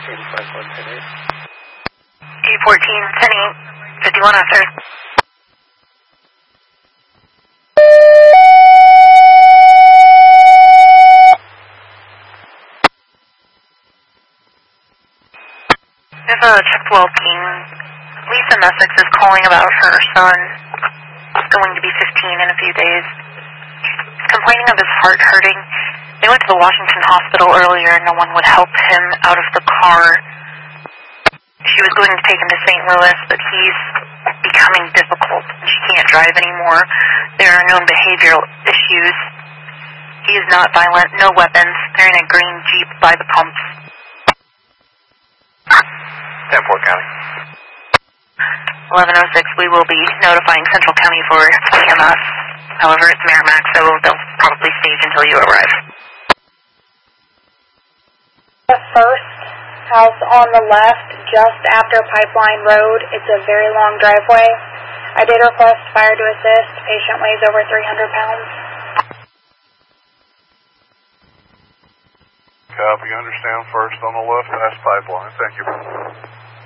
814, 10-8, 51 officer. There's a 12 team. Lisa Messick is calling about her son. He's going to be 15 in a few days. He's complaining of his heart hurting. They went to the Washington hospital earlier and no one would help him out of the car. She was going to take him to St. Louis, but he's becoming difficult. She can't drive anymore. There are known behavioral issues. He is not violent, no weapons. They're in a green Jeep by the pumps. 10-4 County. 1106, we will be notifying Central County for EMS. However, it's Merrimack, so they'll probably stage until you arrive. The first house on the left, just after Pipeline Road. It's a very long driveway. I did request fire to assist. Patient weighs over 300 pounds. Copy, understand. First on the left past Pipeline. Thank you.